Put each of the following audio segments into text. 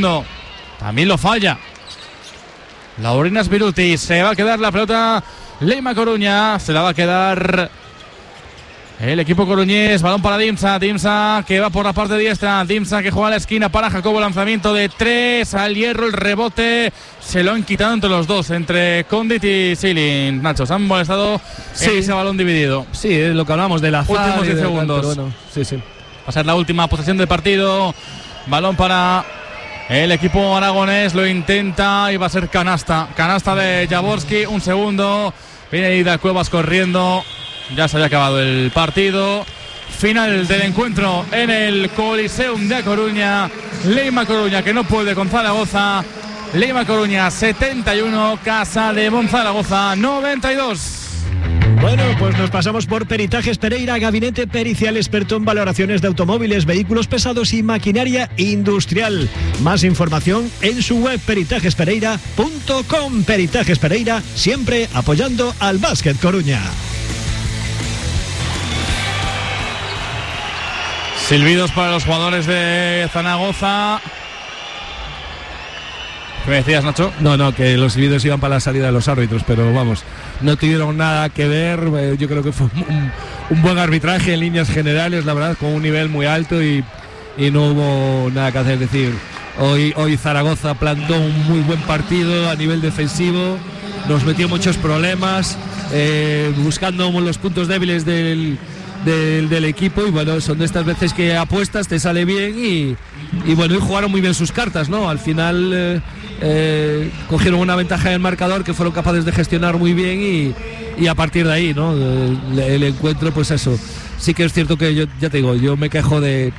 segundo también lo falla. Laurinas Viruti, se va a quedar la pelota Leima Coruña, se la va a quedar el equipo coruñés. Balón para Dimsa, Dimsa que va por la parte diestra, Dimsa que juega a la esquina para Jacobo, lanzamiento de 3 al hierro, el rebote se lo han quitado entre los dos, entre Condit y Silin. Nacho, se han molestado en ese balón dividido. Sí, es lo que hablamos del azar. Últimos 10 segundos. Bueno, sí. Va a ser la última posesión del partido. Balón para el equipo aragonés, lo intenta y va a ser canasta de Jaworski. Un segundo, viene Ida Cuevas corriendo. Ya se había acabado el partido. Final del encuentro en el Coliseum de A Coruña. Leima Coruña que no puede con Zaragoza. Leima Coruña 71, Casa de Monzaragoza 92. Bueno, pues nos pasamos por Peritajes Pereira, gabinete pericial experto en valoraciones de automóviles, vehículos pesados y maquinaria industrial. Más información en su web peritajespereira.com. Peritajes Pereira, siempre apoyando al Básquet Coruña. Silbidos para los jugadores de Zaragoza. ¿Qué me decías, Nacho? No, que los silbidos iban para la salida de los árbitros, pero vamos, no tuvieron nada que ver. Yo creo que fue un buen arbitraje en líneas generales, la verdad, con un nivel muy alto y no hubo nada que hacer. Es decir, hoy Zaragoza plantó un muy buen partido a nivel defensivo, nos metió muchos problemas, buscando los puntos débiles del equipo, y bueno, son de estas veces que apuestas, te sale bien y bueno, y jugaron muy bien sus cartas, ¿no? Al final cogieron una ventaja en el marcador que fueron capaces de gestionar muy bien y a partir de ahí, ¿no? El encuentro, pues eso, sí que es cierto que yo, ya te digo, yo me quejo del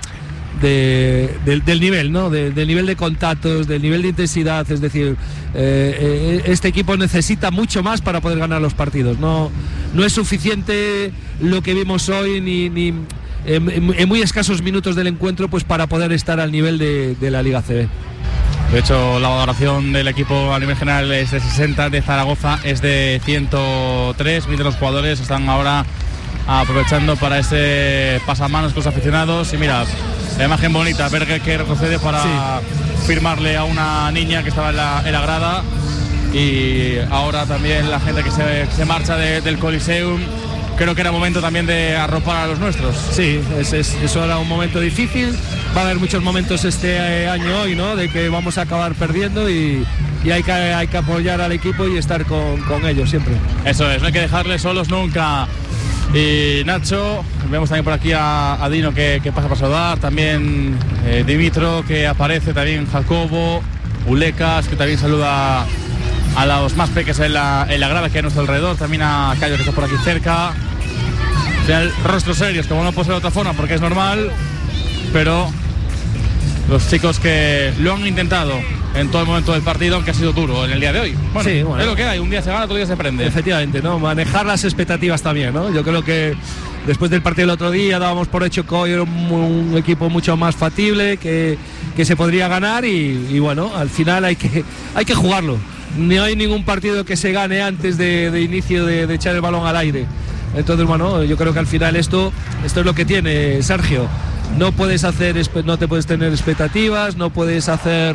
nivel, ¿no? Del nivel de contactos, del nivel de intensidad, es decir, este equipo necesita mucho más para poder ganar los partidos. No es suficiente lo que vimos hoy ni en muy escasos minutos del encuentro, pues para poder estar al nivel de la Liga CB. De hecho, la valoración del equipo a nivel general es de 60, de Zaragoza es de 103, mientras los jugadores están ahora aprovechando para ese pasamanos con los aficionados. Y mira, la imagen bonita, ver que retrocede para firmarle a una niña que estaba en la grada, y ahora también la gente que se marcha del Coliseum. Creo que era momento también de arropar a los nuestros. Sí, eso era un momento difícil. Va a haber muchos momentos este año hoy, ¿no? De que vamos a acabar perdiendo y hay que apoyar al equipo y estar con ellos siempre. Eso es, no hay que dejarles solos nunca. Y Nacho, vemos también por aquí a Dino que pasa para saludar, también Dimitro que aparece, también Jacobo, Ulecas que también saluda a los más peques en la grada que hay a nuestro alrededor, también a Cayo que está por aquí cerca. Al final, rostros serios, como no puede ser de otra forma porque es normal, pero los chicos que lo han intentado en todo el momento del partido, aunque ha sido duro en el día de hoy. Bueno, sí, es lo que hay, un día se gana, otro día se prende. Efectivamente, ¿no? Manejar las expectativas también, ¿no? Yo creo que después del partido del otro día dábamos por hecho que hoy era un equipo mucho más factible, que se podría ganar y bueno, al final hay que jugarlo. No hay ningún partido que se gane antes de inicio de echar el balón al aire. Entonces, bueno, yo creo que al final esto es lo que tiene Sergio. No te puedes tener expectativas, no te puedes hacer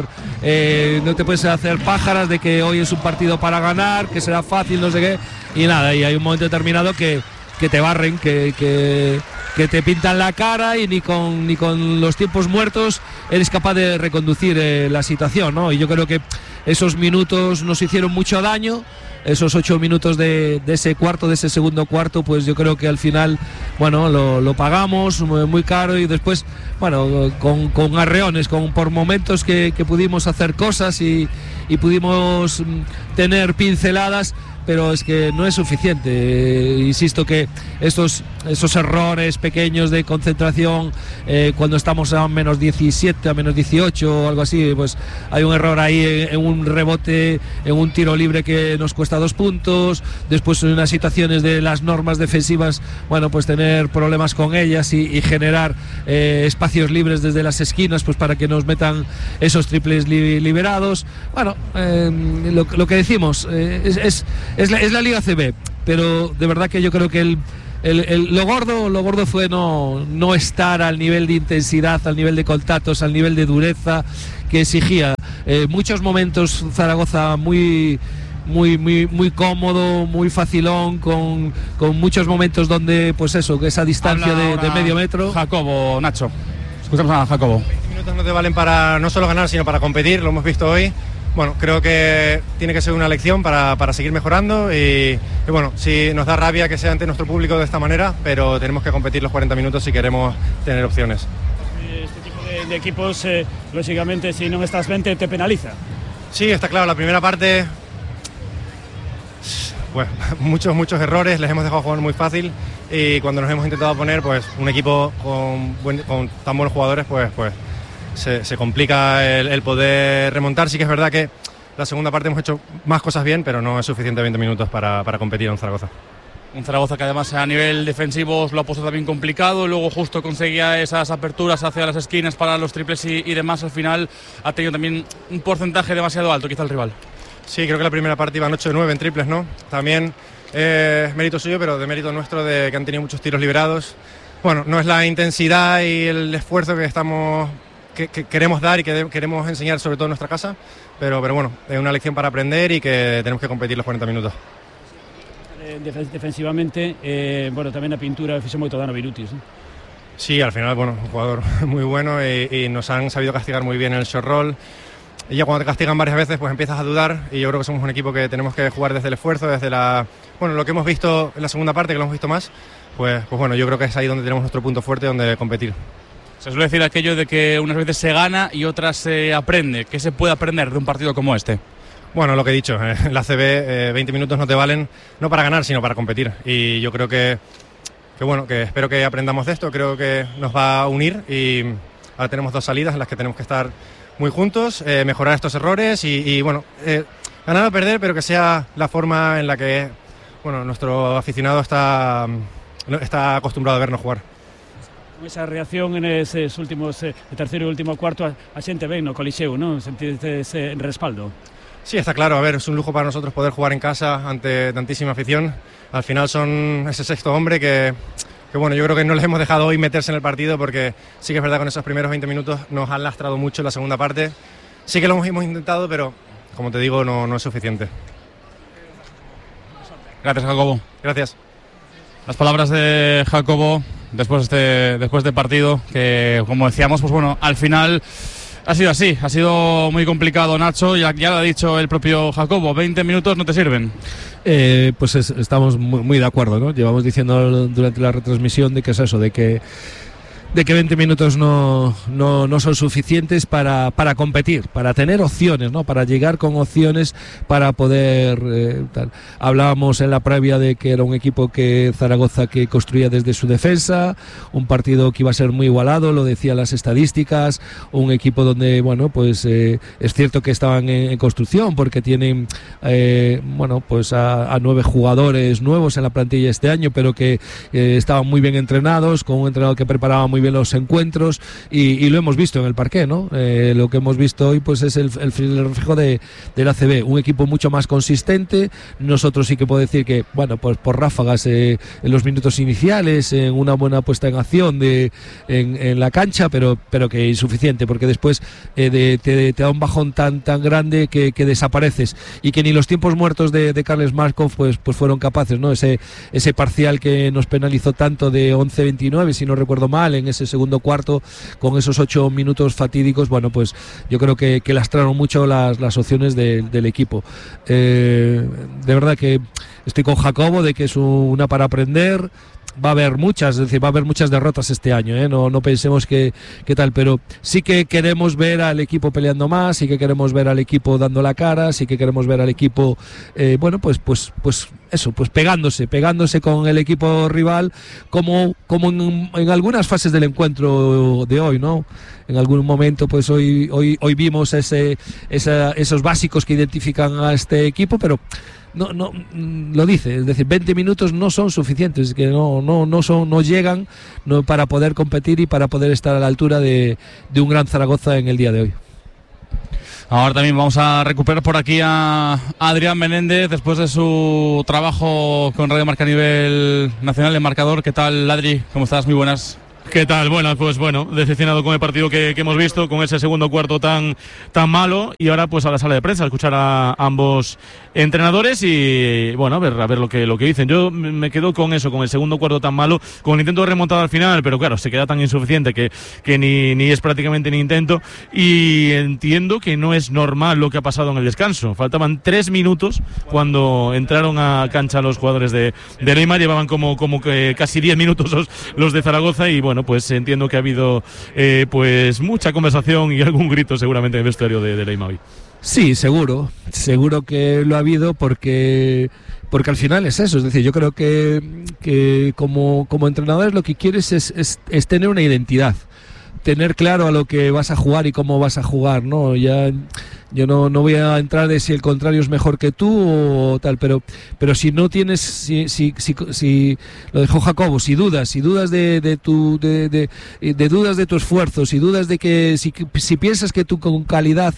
pájaras de que hoy es un partido para ganar, que será fácil, no sé qué, y nada, y hay un momento determinado que te barren, que te pintan la cara y ni con los tiempos muertos eres capaz de reconducir la situación, ¿no? Y yo creo que esos minutos nos hicieron mucho daño. Esos 8 minutos de ese segundo cuarto, pues yo creo que al final, bueno, lo pagamos muy caro, y después, bueno, con arreones, por momentos que pudimos hacer cosas y pudimos tener pinceladas, pero es que no es suficiente. Insisto que esos errores pequeños de concentración, cuando estamos a menos 17, a menos 18 o algo así, pues hay un error ahí en un rebote, en un tiro libre que nos cuesta 2 puntos, después en unas situaciones de las normas defensivas, bueno, pues tener problemas con ellas y generar espacios libres desde las esquinas, pues para que nos metan esos triples liberados. Bueno, lo que decimos, es la Liga CB, pero de verdad que yo creo que lo gordo fue no estar al nivel de intensidad, al nivel de contactos, al nivel de dureza que exigía muchos momentos Zaragoza muy cómodo, muy facilón, con muchos momentos donde, pues eso, que esa distancia de medio metro. Jacobo, Nacho, escuchamos a Jacobo. 20 minutos no te valen para no solo ganar, sino para competir, lo hemos visto hoy. Bueno, creo que tiene que ser una lección para seguir mejorando y bueno, sí nos da rabia que sea ante nuestro público de esta manera, pero tenemos que competir los 40 minutos si queremos tener opciones. Este tipo de equipos, lógicamente, si no estás 20 te penaliza. Sí, está claro, la primera parte, bueno, muchos errores, les hemos dejado jugar muy fácil y cuando nos hemos intentado poner, pues un equipo con tan buenos jugadores, pues se complica el poder remontar. Sí que es verdad que la segunda parte hemos hecho más cosas bien, pero no es suficiente 20 minutos para competir en Zaragoza. Un Zaragoza que además a nivel defensivo os lo ha puesto también complicado, luego justo conseguía esas aperturas hacia las esquinas para los triples y demás. Al final ha tenido también un porcentaje demasiado alto quizá el rival. Sí, creo que la primera parte iban 8 de 9 en triples, ¿no? También es mérito suyo, pero de mérito nuestro de que han tenido muchos tiros liberados. Bueno, no es la intensidad y el esfuerzo que queremos dar y que queremos enseñar sobre todo en nuestra casa, pero bueno, es una lección para aprender y que tenemos que competir los 40 minutos. Defensivamente, bueno, también la pintura fixo moito dano Birutis, ¿no? Sí, al final, bueno, un jugador muy bueno y nos han sabido castigar muy bien el short roll. Y ya cuando te castigan varias veces, pues empiezas a dudar y yo creo que somos un equipo que tenemos que jugar desde el esfuerzo, desde lo que hemos visto en la segunda parte, que lo hemos visto más, pues bueno, yo creo que es ahí donde tenemos nuestro punto fuerte, donde competir. Se suele decir aquello de que unas veces se gana y otras se aprende. ¿Qué se puede aprender de un partido como este? Bueno, lo que he dicho, en la ACB 20 minutos no te valen no para ganar, sino para competir. Y yo creo que espero que aprendamos de esto, creo que nos va a unir y ahora tenemos 2 salidas en las que tenemos que estar muy juntos, mejorar estos errores y bueno, ganar o perder, pero que sea la forma en la que bueno, nuestro aficionado está acostumbrado a vernos jugar. Esa reacción en esos últimos, el tercero y último cuarto, a xente ben no Coliseo, ¿no? Sentiste ese respaldo. Sí, está claro, a ver, es un lujo para nosotros poder jugar en casa ante tantísima afición. Al final son ese sexto hombre que bueno, yo creo que no les hemos dejado hoy meterse en el partido porque sí que es verdad que con esos primeros 20 minutos nos han lastrado mucho en la segunda parte. Sí que lo hemos intentado, pero como te digo, no es suficiente. Gracias, Jacobo. Gracias. Las palabras de Jacobo después de partido, que como decíamos, pues bueno, al final ha sido así, ha sido muy complicado, Nacho, ya lo ha dicho el propio Jacobo, 20 minutos no te sirven. Pues estamos muy de acuerdo, ¿no? Llevamos diciendo durante la retransmisión de que es eso, de que 20 minutos no son suficientes para competir, para tener opciones, ¿no? Para llegar con opciones, para poder tal. Hablábamos en la previa de que era un equipo que Zaragoza que construía desde su defensa, un partido que iba a ser muy igualado, lo decían las estadísticas, un equipo donde, bueno, pues es cierto que estaban en construcción porque tienen bueno, pues a 9 jugadores nuevos en la plantilla este año, pero que estaban muy bien entrenados, con un entrenador que preparaba muy bien los encuentros y lo hemos visto en el parqué, ¿no? Lo que hemos visto hoy pues es el reflejo del ACB, un equipo mucho más consistente. Nosotros sí que puedo decir que, bueno, pues por ráfagas en los minutos iniciales, en una buena puesta en acción en la cancha, pero que insuficiente, porque después te da un bajón tan grande que desapareces y que ni los tiempos muertos de Carles Markov pues fueron capaces, ¿no? Ese parcial que nos penalizó tanto de 11-29, si no recuerdo mal, en ese segundo cuarto, con esos 8 minutos fatídicos, bueno, pues yo creo que lastraron mucho las opciones del equipo. De verdad que estoy con Jacobo de que es una para aprender. Va a haber muchas, es decir, va a haber muchas derrotas este año, ¿eh? No pensemos que tal, pero sí que queremos ver al equipo peleando más, sí que queremos ver al equipo dando la cara, sí que queremos ver al equipo, bueno, pues eso, pues pegándose con el equipo rival, como en algunas fases del encuentro de hoy, ¿no? En algún momento, pues hoy vimos esos básicos que identifican a este equipo, pero no lo dice, es decir, 20 minutos no son suficientes, que no llegan para poder competir y para poder estar a la altura de un gran Zaragoza en el día de hoy. Ahora también vamos a recuperar por aquí a Adrián Menéndez después de su trabajo con Radio Marca a nivel nacional en marcador. ¿Qué tal, Adri? ¿Cómo estás? Muy buenas. ¿Qué tal? Bueno, pues decepcionado con el partido que hemos visto, con ese segundo cuarto tan malo, y ahora pues a la sala de prensa, a escuchar a ambos entrenadores y bueno, a ver lo que dicen. Yo me quedo con eso, con el segundo cuarto tan malo, con el intento de remontada al final, pero claro, se queda tan insuficiente que ni es prácticamente ni intento, y entiendo que no es normal lo que ha pasado en el descanso. Faltaban 3 minutos cuando entraron a cancha los jugadores de Leima, llevaban como que casi 10 minutos los de Zaragoza, y bueno, pues entiendo que ha habido pues mucha conversación y algún grito seguramente en el vestuario de Leima hoy. Sí, seguro que lo ha habido porque al final es eso, es decir, yo creo que como entrenadores lo que quieres es tener una identidad, tener claro a lo que vas a jugar y cómo vas a jugar, ¿no? Ya yo no voy a entrar de si el contrario es mejor que tú o tal, pero si no tienes, si lo dejó Jacobo, si dudas de dudas de tu esfuerzo, si dudas de que si piensas que tú con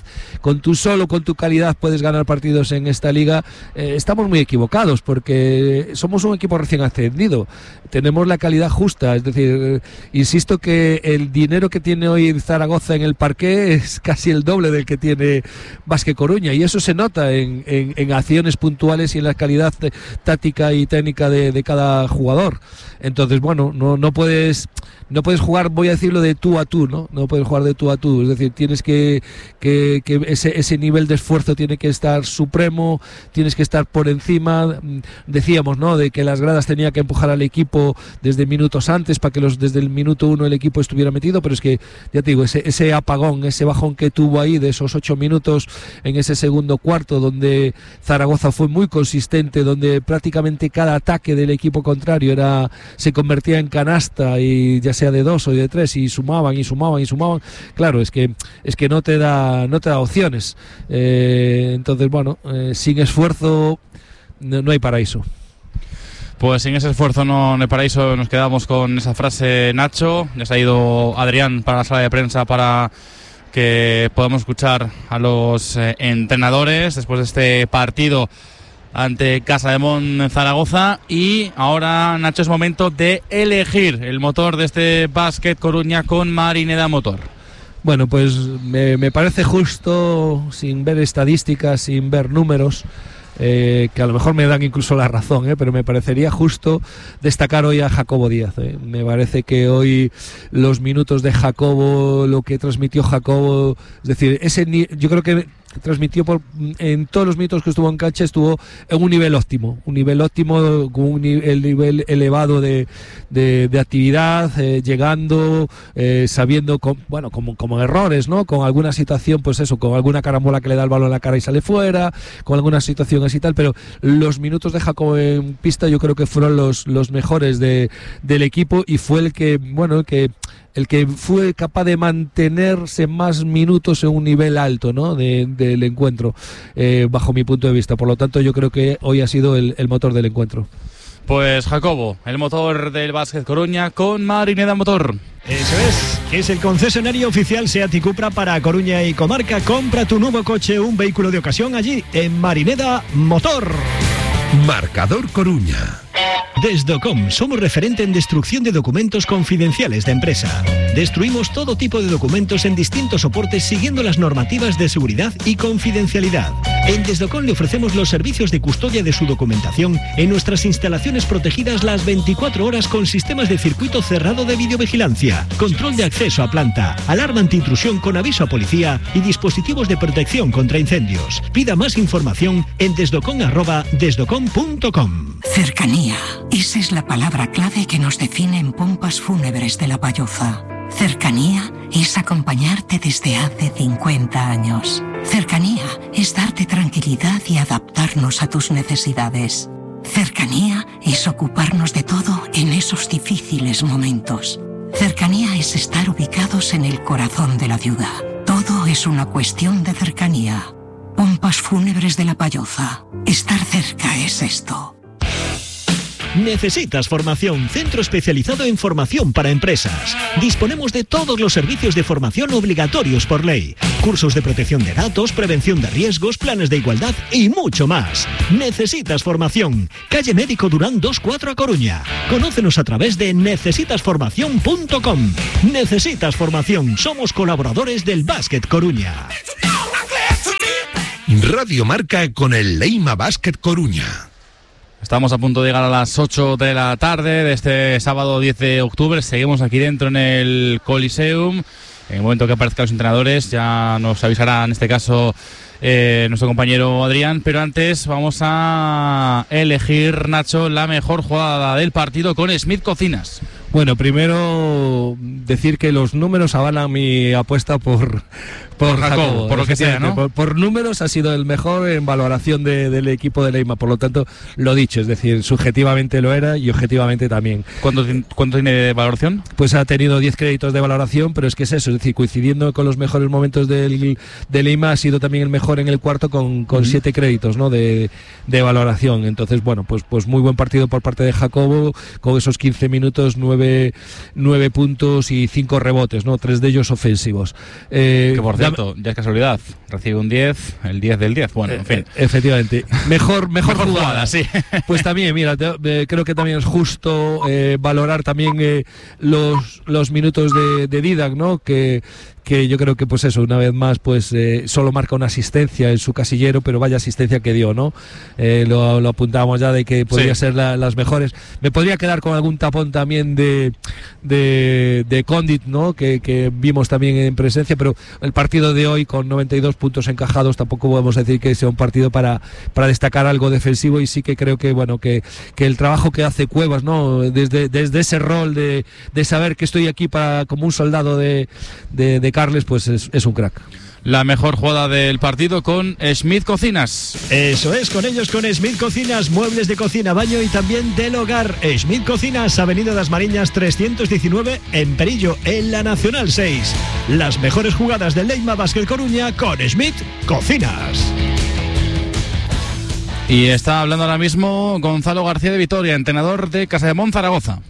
tu calidad puedes ganar partidos en esta liga, estamos muy equivocados, porque somos un equipo recién ascendido, tenemos la calidad justa, es decir, insisto que el dinero que tiene hoy Zaragoza en el parqué es casi el doble del que tiene Básquet Coruña, y eso se nota en acciones puntuales y en la calidad táctica y técnica de cada jugador. Entonces, bueno, no puedes jugar, voy a decirlo, de tú a tú, no puedes jugar de tú a tú, es decir, tienes que ese nivel de esfuerzo tiene que estar supremo, tienes que estar por encima. Decíamos, ¿no?, de que las gradas tenía que empujar al equipo desde minutos antes para que desde el minuto 1 el equipo estuviera metido, pero es que, ya te digo, ese apagón, ese bajón que tuvo ahí de esos 8 minutos en ese segundo cuarto, donde Zaragoza fue muy consistente, donde prácticamente cada ataque del equipo contrario se convertía en canasta, y ya sea de 2 o de 3, y sumaban, claro, es que no te da opciones. Entonces, bueno, sin esfuerzo no hay paraíso. Pues sin ese esfuerzo no hay paraíso. Nos quedamos con esa frase, Nacho. Ya se ha ido Adrián para la sala de prensa para que podamos escuchar a los entrenadores después de este partido ante Casa de Mon Zaragoza. Y ahora, Nacho, es momento de elegir el motor de este Básquet Coruña con Marineda Motor. Bueno, pues me parece justo, sin ver estadísticas, sin ver números, que a lo mejor me dan incluso la razón, pero me parecería justo destacar hoy a Jacobo Díaz. Me parece que hoy los minutos de Jacobo, lo que transmitió Jacobo, es decir, yo creo que transmitió en todos los minutos que estuvo en cancha, estuvo en un nivel óptimo, con el nivel elevado de actividad, llegando, sabiendo, como errores, ¿no?, con alguna situación, pues eso, con alguna carambola que le da el balón en la cara y sale fuera, con alguna situación así tal, pero los minutos de Jacobo en pista yo creo que fueron los mejores del equipo, y fue el que fue capaz de mantenerse más minutos en un nivel alto, ¿no?, del encuentro, bajo mi punto de vista. Por lo tanto, yo creo que hoy ha sido el motor del encuentro. Pues Jacobo, el motor del Básquet Coruña con Marineda Motor. Eso es el concesionario oficial SEAT y Cupra para Coruña y comarca. Compra tu nuevo coche, un vehículo de ocasión allí en Marineda Motor. Marcador Coruña. Desdocom, somos referente en destrucción de documentos confidenciales de empresa. Destruimos todo tipo de documentos en distintos soportes siguiendo las normativas de seguridad y confidencialidad. En Desdocom le ofrecemos los servicios de custodia de su documentación en nuestras instalaciones protegidas las 24 horas con sistemas de circuito cerrado de videovigilancia, control de acceso a planta, alarma antiintrusión con aviso a policía y dispositivos de protección contra incendios. Pida más información en desdocom@desdocom.com. Cercanía. Esa es la palabra clave que nos define en Pompas Fúnebres de La Payoza. Cercanía es acompañarte desde hace 50 años. Cercanía es darte tranquilidad y adaptarnos a tus necesidades. Cercanía es ocuparnos de todo en esos difíciles momentos. Cercanía es estar ubicados en el corazón de la ciudad. Todo es una cuestión de cercanía. Pompas Fúnebres de La Payoza. Estar cerca es esto. ¿Necesitas formación? Centro especializado en formación para empresas. Disponemos de todos los servicios de formación obligatorios por ley. Cursos de protección de datos, prevención de riesgos, planes de igualdad y mucho más. ¿Necesitas formación? Calle Médico Durán 24 a Coruña. Conócenos a través de necesitasformación.com. Necesitas formación. Somos colaboradores del Básquet Coruña. Radio Marca con el Leima Básquet Coruña. Estamos a punto de llegar a las 8 de la tarde de este sábado 10 de octubre. Seguimos aquí dentro en el Coliseum. En el momento que aparezcan los entrenadores ya nos avisará en este caso nuestro compañero Adrián, pero antes vamos a elegir, Nacho, la mejor jugada del partido con Smith Cocinas. Bueno, primero decir que los números avalan mi apuesta por Jacobo, por lo que sea, ¿no? Por números ha sido el mejor en valoración del equipo de Leima, por lo tanto, lo dicho, es decir, subjetivamente lo era y objetivamente también. ¿Cuánto tiene de valoración? Pues ha tenido 10 créditos de valoración, pero es que es eso, es decir, coincidiendo con los mejores momentos de Leima, ha sido también el mejor en el cuarto con 7 créditos, ¿no? de valoración. Entonces, bueno, pues muy buen partido por parte de Jacobo, con esos 15 minutos, 9 puntos y 5 rebotes, ¿no? 3 de ellos ofensivos. Que por cierto, ya es casualidad, recibe un 10, el 10 del 10, bueno, en fin. Efectivamente. Mejor jugada, sí. Pues también, mira, creo que también es justo valorar también los minutos de Didac, ¿no? Que yo creo que pues eso, una vez más pues solo marca una asistencia en su casillero, pero vaya asistencia que dio, ¿no? Lo apuntábamos ya de que podría ser las mejores. Me podría quedar con algún tapón también de Condit, ¿no? Que vimos también en presencia, pero el partido de hoy con 92 puntos encajados tampoco podemos decir que sea un partido para destacar algo defensivo, y sí que creo que bueno que el trabajo que hace Cuevas, ¿no? Desde ese rol de saber que estoy aquí como un soldado de Carles, pues es un crack. La mejor jugada del partido con Smith Cocinas. Eso es, con ellos, con Smith Cocinas, muebles de cocina, baño y también del hogar. Smith Cocinas, Avenida Das Mariñas 319 en Perillo, en la Nacional 6. Las mejores jugadas del Leima Básquet Coruña con Smith Cocinas. Y está hablando ahora mismo Gonzalo García de Vitoria, entrenador de Casademont Zaragoza.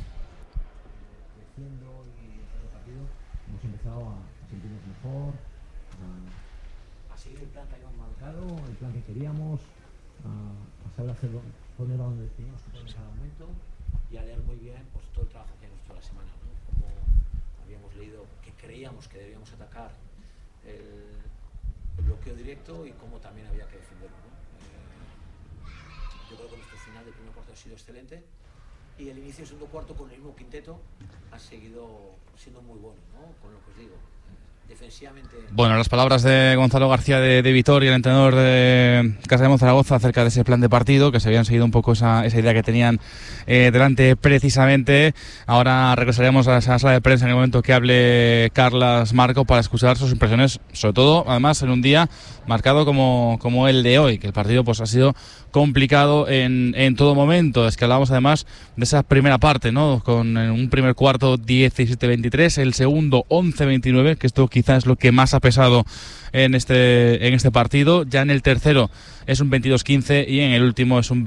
Poner a donde teníamos que poner cada momento y a leer muy bien pues todo el trabajo que hemos hecho la semana, ¿no? Como habíamos leído que creíamos que debíamos atacar el bloqueo directo y cómo también había que defenderlo, ¿no? Yo creo que nuestro final del primer cuarto ha sido excelente y el inicio del segundo cuarto con el mismo quinteto ha seguido siendo muy bueno, ¿no? Con lo que os digo, defensivamente. Bueno, las palabras de Gonzalo García de Vitoria, el entrenador de Casademont Zaragoza, acerca de ese plan de partido, que se habían seguido un poco esa idea que tenían delante precisamente. Ahora regresaremos a esa sala de prensa en el momento que hable Carlas Marco para escuchar sus impresiones, sobre todo, además, en un día marcado como el de hoy, que el partido pues ha sido complicado en todo momento. Es que hablábamos además de esa primera parte, ¿no? Con un primer cuarto 17-23, el segundo 11-29, que esto quizás es lo que más ha pesado en este partido. Ya en el tercero es un 22-15 y en el último es un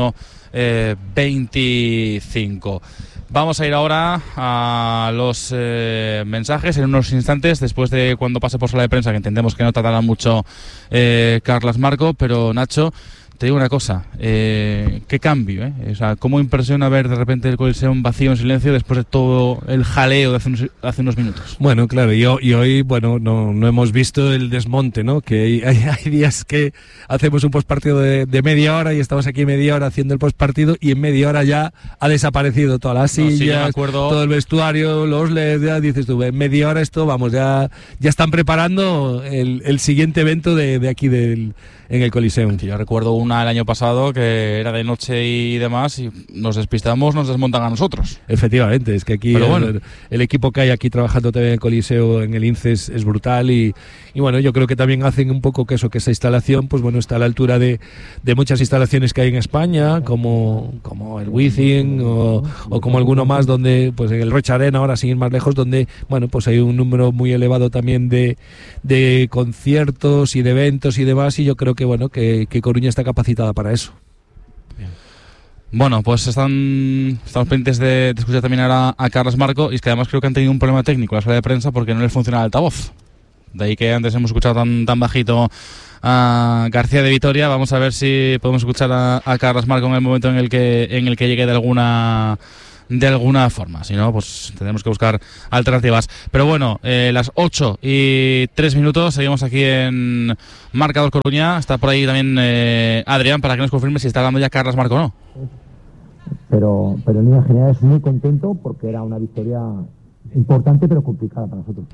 21-25. Vamos a ir ahora a los mensajes en unos instantes, después de cuando pase por sala de prensa, que entendemos que no tardará mucho Carlas Marco, pero Nacho, te digo una cosa, qué cambio, o sea, cómo impresiona ver de repente el Coliseum vacío en silencio después de todo el jaleo de hace unos minutos. Bueno, claro, y hoy, bueno, no hemos visto el desmonte, ¿no? Que hay días que hacemos un postpartido de media hora y estamos aquí media hora haciendo el postpartido y en media hora ya ha desaparecido todas las sillas, todo el vestuario, los LEDs, ya dices tú, en media hora esto, vamos, ya están preparando el siguiente evento de aquí en el Coliseum. Yo recuerdo una el año pasado que era de noche y demás y nos despistamos, nos desmontan a nosotros. Efectivamente, es que aquí bueno, el equipo que hay aquí trabajando también en el Coliseo, en el INCE, es brutal y bueno, yo creo que también hacen un poco que esa instalación, pues bueno, está a la altura de muchas instalaciones que hay en España, como el Wizzing o como alguno más, donde pues en el Roche Arena, ahora sin ir más lejos, donde bueno, pues hay un número muy elevado también de conciertos y de eventos y demás, y yo creo que bueno, que Coruña está capacitada para eso. Bien. Bueno, pues estamos pendientes de escuchar también ahora a Carles Marco, y es que además creo que han tenido un problema técnico en la sala de prensa porque no les funciona el altavoz. De ahí que antes hemos escuchado tan bajito a García de Vitoria. Vamos a ver si podemos escuchar a Carles Marco en el momento en el que llegue de alguna forma. Si no, pues tendremos que buscar alternativas. Pero bueno, las 8:03, seguimos aquí en Marcador Coruña. Está por ahí también Adrián, para que nos confirme si está hablando ya Carles Marco o no. Pero en línea general es muy contento porque era una victoria importante pero complicada para nosotros.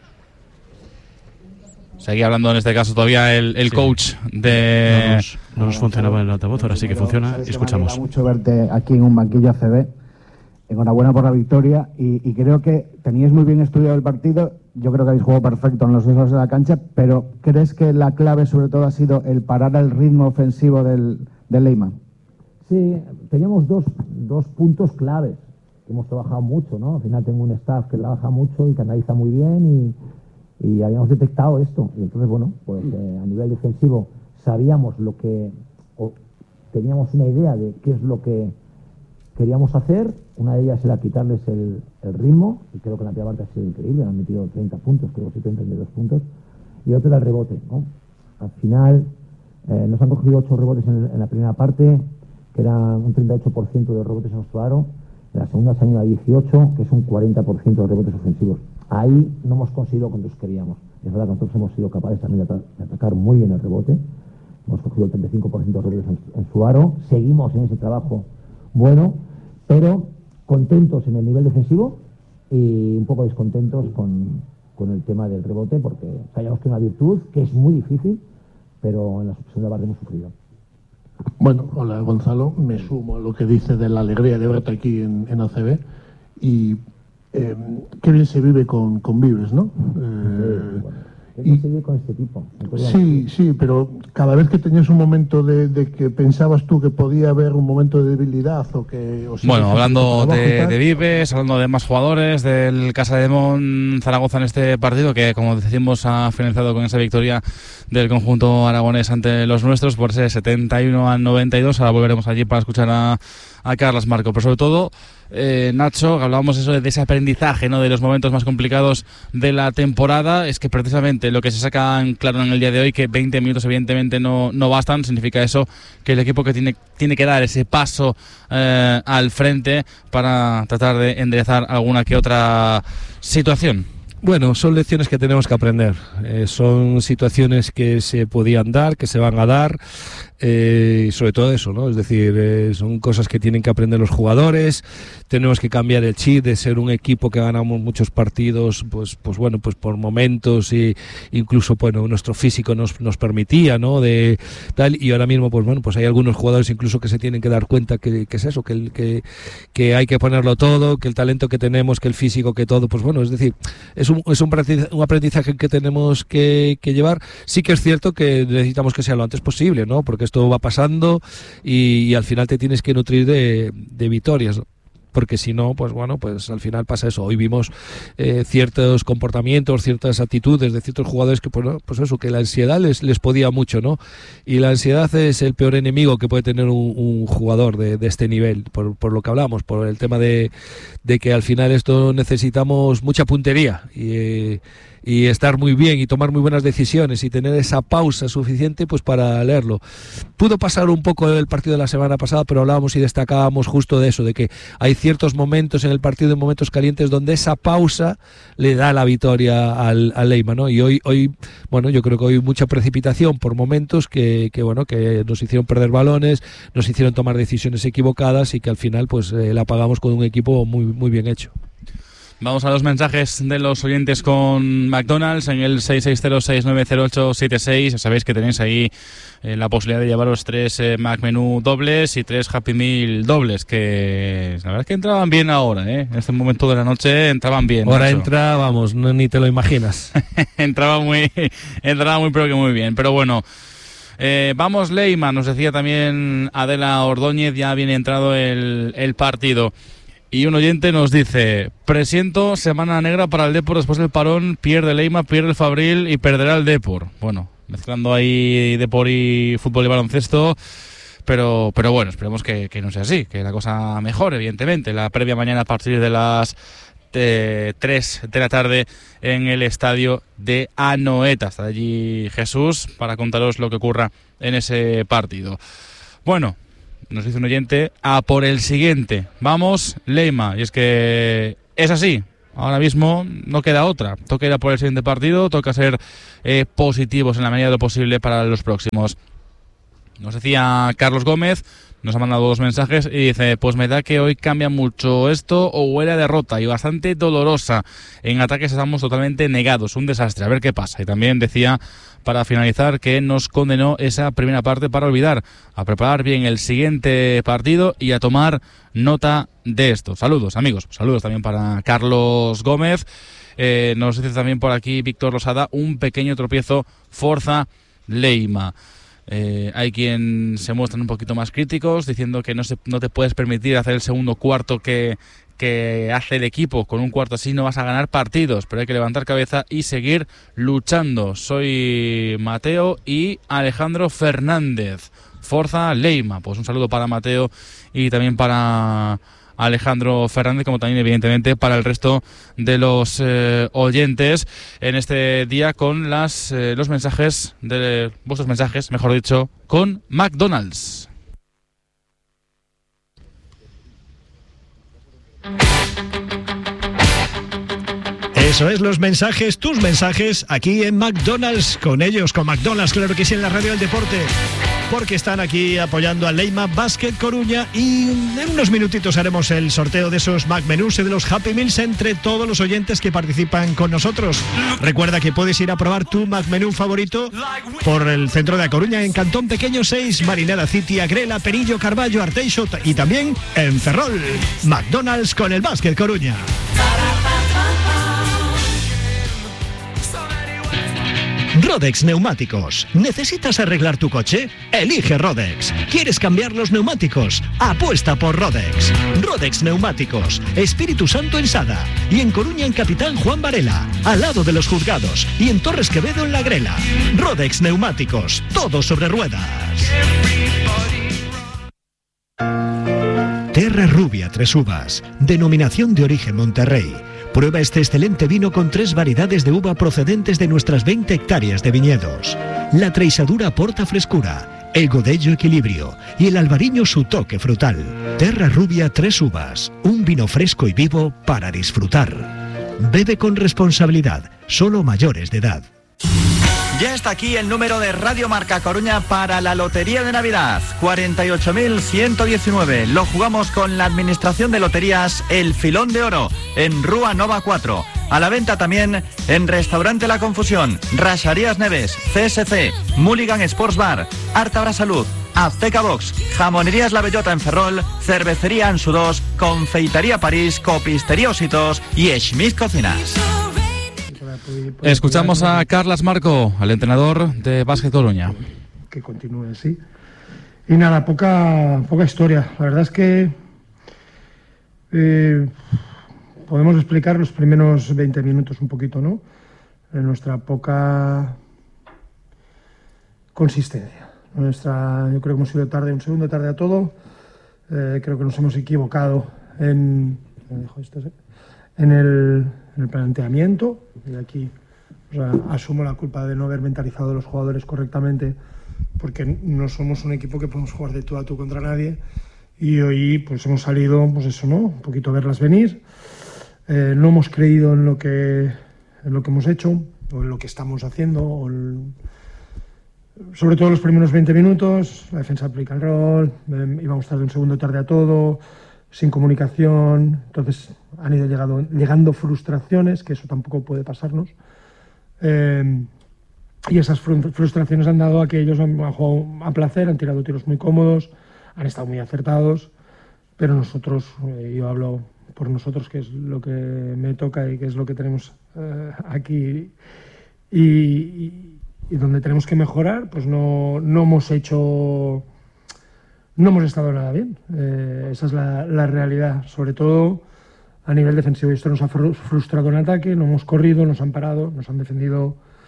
Seguía hablando en este caso todavía el coach de... No nos funcionaba el altavoz, ahora sí que funciona y escuchamos. Me alegra mucho verte aquí en un banquillo ACB. Enhorabuena por la victoria y creo que teníais muy bien estudiado el partido. Yo creo que habéis jugado perfecto en los dos lados de la cancha, pero ¿crees que la clave sobre todo ha sido el parar el ritmo ofensivo del Leyman? Sí, teníamos dos puntos claves que hemos trabajado mucho, ¿no? Al final tengo un staff que trabaja mucho y que analiza muy bien y habíamos detectado esto. Y entonces, bueno, pues a nivel defensivo sabíamos teníamos una idea de qué es lo que queríamos hacer. Una de ellas era quitarles el ritmo, y creo que la primera parte ha sido increíble, han metido 30 puntos, creo que 32 puntos, y otro era el rebote, ¿no? Al final nos han cogido 8 rebotes en la primera parte, que era un 38% de rebotes en nuestro aro. En la segunda se han ido a 18, que es un 40% de rebotes ofensivos. Ahí no hemos conseguido lo que nosotros queríamos. Es verdad que nosotros hemos sido capaces también de atacar muy bien el rebote. Hemos cogido el 35% de rebotes en su aro. Seguimos en ese trabajo bueno, pero contentos en el nivel defensivo y un poco descontentos con el tema del rebote, porque sabíamos que es una virtud, que es muy difícil, pero en la segunda parte hemos sufrido. Bueno, hola Gonzalo, me sumo a lo que dice de la alegría de verte aquí en ACB y qué bien se vive con Vives, ¿no? Qué bien se vive con este tipo. Sí, pero cada vez que tenías un momento de que pensabas tú que podía haber un momento de debilidad bueno, hablando de Vives, hablando de más jugadores, del Casademón Zaragoza en este partido, que como decimos ha finalizado con esa victoria del conjunto aragonés ante los nuestros por ese 71-92. Ahora volveremos allí para escuchar a Carles Marco, pero sobre todo Nacho, hablábamos de ese aprendizaje, ¿no?, de los momentos más complicados de la temporada. Es que precisamente lo que se saca en claro en el día de hoy, que 20 minutos evidentemente no bastan, significa eso, que el equipo que tiene que dar ese paso al frente para tratar de enderezar alguna que otra situación. Bueno, son lecciones que tenemos que aprender, son situaciones que se podían dar, que se van a dar, sobre todo eso, ¿no? Es decir, son cosas que tienen que aprender los jugadores. Tenemos que cambiar el chip de ser un equipo que ganamos muchos partidos, pues bueno, pues por momentos, y incluso, bueno, nuestro físico nos permitía, ¿no?, de tal, y ahora mismo, pues bueno, pues hay algunos jugadores incluso que se tienen que dar cuenta que es eso, que hay que ponerlo todo, que el talento que tenemos, que el físico, que todo, pues bueno, es decir, es un aprendizaje que tenemos que llevar. Sí que es cierto que necesitamos que sea lo antes posible, ¿no?, porque esto va pasando y al final te tienes que nutrir de victorias, ¿no? Porque si no, pues bueno, pues al final pasa eso. Hoy vimos ciertos comportamientos, ciertas actitudes de ciertos jugadores que, pues eso, que la ansiedad les podía mucho, ¿no? Y la ansiedad es el peor enemigo que puede tener un jugador de este nivel, por lo que hablamos, por el tema de que al final esto necesitamos mucha puntería y estar muy bien y tomar muy buenas decisiones y tener esa pausa suficiente pues para leerlo. Pudo pasar un poco el partido de la semana pasada, pero hablábamos y destacábamos justo de eso, de que hay ciertos momentos en el partido, en momentos calientes, donde esa pausa le da la victoria al Leyman, ¿no? Y hoy, bueno, yo creo que hoy mucha precipitación por momentos que nos hicieron perder balones, nos hicieron tomar decisiones equivocadas y que al final pues la pagamos con un equipo muy, muy bien hecho. Vamos a los mensajes de los oyentes con McDonald's en el 660690876. Ya sabéis que tenéis ahí la posibilidad de llevaros 3 McMenú dobles y 3 Happy Meal dobles, que la verdad es que entraban bien ahora, ¿eh? En este momento de la noche entraban bien. Ahora entra, vamos, ni te lo imaginas. entraba muy pero que muy bien. Pero bueno, vamos Leyman, nos decía también Adela Ordóñez, ya viene entrado el partido. Y un oyente nos dice: presiento semana negra para el Depor después del parón, pierde Leyman, pierde el Fabril y perderá el Depor. Bueno, mezclando ahí Depor y fútbol y baloncesto. pero bueno, esperemos que no sea así, que la cosa mejore, evidentemente. La previa mañana a partir de las 3 de la tarde en el estadio de Anoeta. Está allí Jesús para contaros lo que ocurra en ese partido. Bueno, nos dice un oyente, a por el siguiente. Vamos, Leima. Y es que es así. Ahora mismo no queda otra. Toca ir a por el siguiente partido, toca ser positivos en la medida de lo posible para los próximos. Nos decía Carlos Gómez, nos ha mandado 2 mensajes y dice, pues me da que hoy cambia mucho esto o huele a derrota y bastante dolorosa. En ataques estamos totalmente negados, un desastre, a ver qué pasa. Y también decía, para finalizar, que nos condenó esa primera parte para olvidar, a preparar bien el siguiente partido y a tomar nota de esto. Saludos, amigos, saludos también para Carlos Gómez. Nos dice también por aquí Víctor Rosada, un pequeño tropiezo, Forza Leima. Hay quien se muestran un poquito más críticos, diciendo que no te puedes permitir hacer el segundo cuarto que hace el equipo. Con un cuarto así no vas a ganar partidos, pero hay que levantar cabeza y seguir luchando. Soy Mateo y Alejandro Fernández. Forza Leima. Pues un saludo para Mateo y también para Alejandro Fernández, como también evidentemente para el resto de los oyentes en este día con los mensajes, de vuestros mensajes, mejor dicho, con McDonald's. Eso es, los mensajes, tus mensajes, aquí en McDonald's, con ellos, con McDonald's, claro que sí, en la Radio del Deporte, porque están aquí apoyando a Leima Basket Coruña y en unos minutitos haremos el sorteo de esos McMenús y de los Happy Meals entre todos los oyentes que participan con nosotros. Recuerda que puedes ir a probar tu McMenú favorito por el centro de A Coruña, en Cantón Pequeño 6, Marinada City, Agrela, Perillo, Carballo, Arteixo y también en Ferrol. McDonald's con el Basket Coruña. Rodex Neumáticos. ¿Necesitas arreglar tu coche? Elige Rodex. ¿Quieres cambiar los neumáticos? Apuesta por Rodex. Rodex Neumáticos. Espíritu Santo en Sada. Y en Coruña en Capitán Juan Varela, al lado de los juzgados. Y en Torres Quevedo en La Grela. Rodex Neumáticos. Todo sobre ruedas. Terra Rubia 3 uvas. Denominación de origen Monterrey. Prueba este excelente vino con 3 variedades de uva procedentes de nuestras 20 hectáreas de viñedos. La Treisadura aporta frescura, el Godello equilibrio y el Albariño su toque frutal. Terra Rubia 3 uvas, un vino fresco y vivo para disfrutar. Bebe con responsabilidad, solo mayores de edad. Ya está aquí el número de Radio Marca Coruña para la Lotería de Navidad, 48.119. Lo jugamos con la Administración de Loterías El Filón de Oro, en Rúa Nova 4. A la venta también en Restaurante La Confusión, Raxarías Neves, CSC, Mulligan Sports Bar, Artabra Salud, Azteca Box, Jamonerías La Bellota en Ferrol, Cervecería Ansu 2, Confeitería París, Copistería Ositos y Schmidt Cocinas. Escuchamos a Carlas Marco, al entrenador de Básquet Coruña. Que continúe así. Y nada, poca historia. La verdad es que podemos explicar los primeros 20 minutos un poquito, ¿no? En nuestra poca consistencia. Yo creo que hemos sido un segundo tarde a todo. Creo que nos hemos equivocado en el planteamiento. Y aquí asumo la culpa de no haber mentalizado a los jugadores correctamente, porque no somos un equipo que podemos jugar de tú a tú contra nadie. Y hoy pues hemos salido, pues eso, ¿no? Un poquito a verlas venir. No hemos creído en lo que hemos hecho, o en lo que estamos haciendo, sobre todo los primeros 20 minutos. La defensa aplica el rol, íbamos tarde un segundo tarde a todo, sin comunicación. Entonces han ido llegando frustraciones, que eso tampoco puede pasarnos. Y esas frustraciones han dado a que ellos han jugado a placer, han tirado tiros muy cómodos, han estado muy acertados, pero nosotros, yo hablo por nosotros, que es lo que me toca y que es lo que tenemos aquí y donde tenemos que mejorar, pues no hemos estado nada bien. Esa es la realidad, sobre todo a nivel defensivo. Esto nos ha frustrado en ataque, no hemos corrido, nos han parado, nos han defendido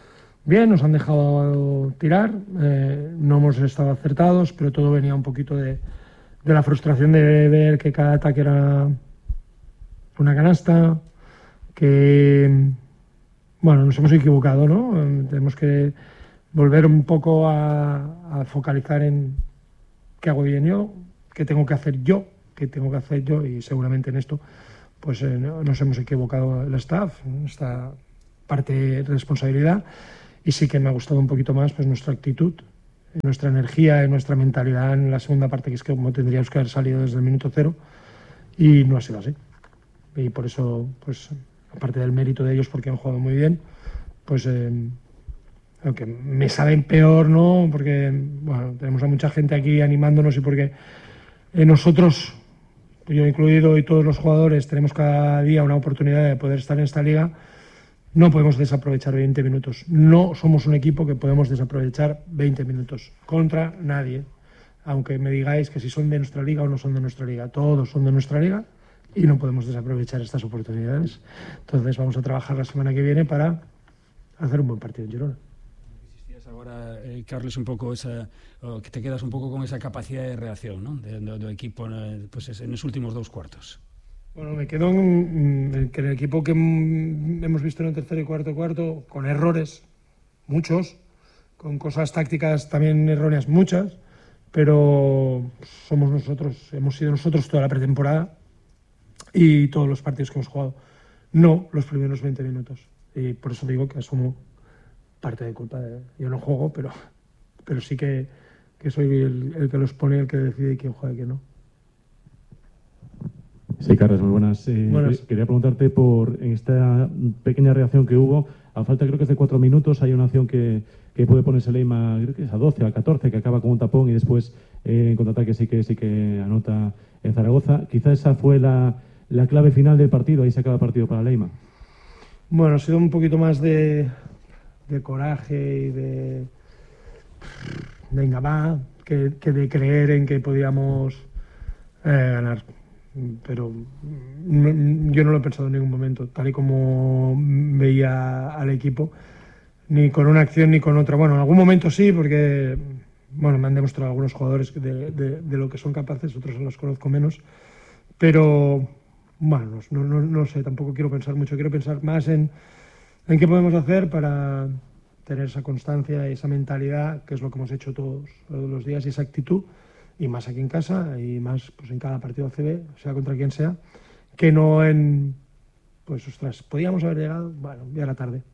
bien, nos han dejado tirar, no hemos estado acertados, pero todo venía un poquito de la frustración de ver que cada ataque era una canasta, que, bueno, nos hemos equivocado, ¿no? Tenemos que volver un poco a focalizar en qué hago bien yo, qué tengo que hacer yo, y seguramente en esto pues nos hemos equivocado el staff, esta parte de responsabilidad, y sí que me ha gustado un poquito más pues nuestra actitud, nuestra energía y nuestra mentalidad en la segunda parte, que es que como tendríamos que haber salido desde el minuto cero, y no ha sido así. Y por eso, pues aparte del mérito de ellos porque han jugado muy bien, pues aunque me saben peor, ¿no? Porque bueno, tenemos a mucha gente aquí animándonos y porque nosotros, yo incluido y todos los jugadores, tenemos cada día una oportunidad de poder estar en esta liga, no podemos desaprovechar 20 minutos. No somos un equipo que podemos desaprovechar 20 minutos contra nadie. Aunque me digáis que si son de nuestra liga o no son de nuestra liga, todos son de nuestra liga y no podemos desaprovechar estas oportunidades. Entonces vamos a trabajar la semana que viene para hacer un buen partido en Girona. Ahora, Carles, un pouco que te quedas un pouco con esa capacidade de reacción, ¿no? do equipo pues, en os últimos 2 cuartos. Bueno, me quedo en que el equipo que hemos visto en el tercer y cuarto con errores, muchos, con cosas tácticas también erróneas, muchas, pero somos nosotros, hemos sido nosotros toda la pretemporada y todos los partidos que hemos jugado, no los primeros 20 minutos. Y por eso digo que asumo parte de culpa. Yo no juego, pero sí que soy el que los pone, el que decide quién juega y quién no. Sí, Carles, muy buenas. Buenas. Quería preguntarte por esta pequeña reacción que hubo. A falta, creo que es de 4 minutos, hay una acción que puede ponerse Leima, creo que es a 12 o a 14, que acaba con un tapón y después en contraataque sí que anota en Zaragoza. Quizá esa fue la clave final del partido, ahí se acaba el partido para Leima. Bueno, ha sido un poquito más de coraje y de venga va, que de creer en que podíamos ganar. Pero yo no lo he pensado en ningún momento, tal y como veía al equipo, ni con una acción ni con otra. Bueno, en algún momento sí, porque bueno, me han demostrado algunos jugadores de lo que son capaces, otros los conozco menos, pero bueno, no sé, tampoco quiero pensar mucho, quiero pensar más en qué podemos hacer para tener esa constancia y esa mentalidad, que es lo que hemos hecho todos los días, y esa actitud, y más aquí en casa, y más pues en cada partido ACB, sea contra quien sea, que no en, pues ostras, podíamos haber llegado, bueno, ya era tarde.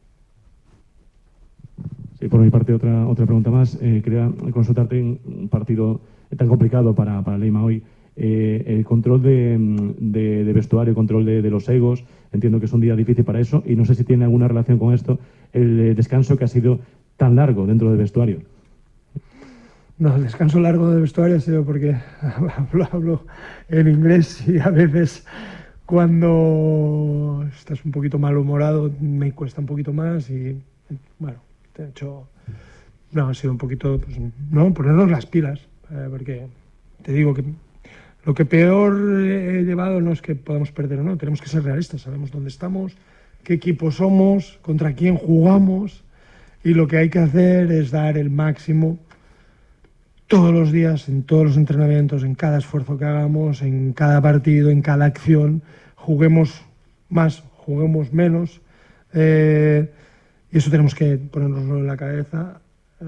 Sí, por mi parte otra pregunta más. Quería consultarte en un partido tan complicado para Leima hoy. El control de vestuario, el control de los egos, entiendo que es un día difícil para eso y no sé si tiene alguna relación con esto el descanso que ha sido tan largo dentro del vestuario. No, el descanso largo del vestuario ha sido porque hablo en inglés y a veces cuando estás un poquito malhumorado me cuesta un poquito más y bueno, de hecho no, ha sido un poquito pues, no, ponernos las pilas, porque te digo que lo que peor he llevado no es que podamos perder o no, tenemos que ser realistas, sabemos dónde estamos, qué equipo somos, contra quién jugamos y lo que hay que hacer es dar el máximo todos los días, en todos los entrenamientos, en cada esfuerzo que hagamos, en cada partido, en cada acción, juguemos más, juguemos menos, y eso tenemos que ponernoslo en la cabeza.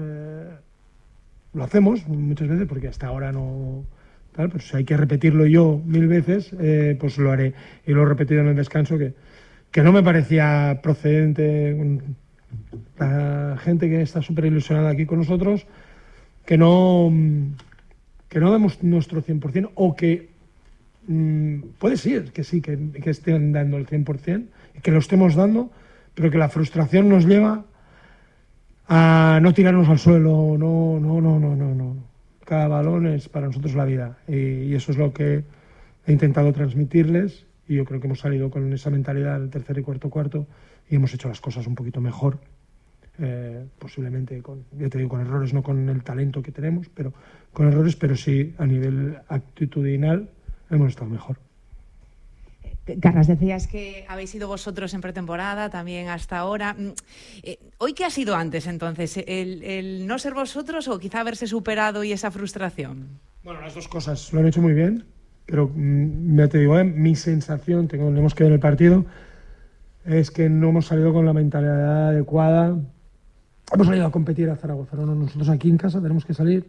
Lo hacemos muchas veces porque hasta ahora no... Claro, pero si hay que repetirlo yo 1000 veces, pues lo haré. Y lo he repetido en el descanso, que no me parecía procedente. La gente que está súper ilusionada aquí con nosotros, que no demos nuestro 100%, o que puede ser que sí, que estén dando el 100%, y que lo estemos dando, pero que la frustración nos lleva a no tirarnos al suelo, no. Cada balón es para nosotros la vida y eso es lo que he intentado transmitirles y yo creo que hemos salido con esa mentalidad del tercer y cuarto y hemos hecho las cosas un poquito mejor, posiblemente con errores, no con el talento que tenemos, pero con errores, pero sí a nivel actitudinal hemos estado mejor. Carlas, decías que habéis sido vosotros en pretemporada, también hasta ahora. ¿Hoy qué ha sido antes, entonces? ¿El no ser vosotros o quizá haberse superado y esa frustración? Bueno, las dos cosas. Lo han hecho muy bien, pero ya te digo, mi sensación, tenemos que ver el partido, es que no hemos salido con la mentalidad adecuada. Hemos salido a competir a Zaragoza, ¿no? Nosotros aquí en casa tenemos que salir